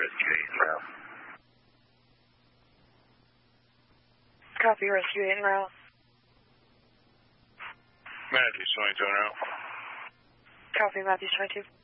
Rescue 8 en route. Copy, Rescue 8 en route. Matthews 22 en route. Copy, Matthews 22.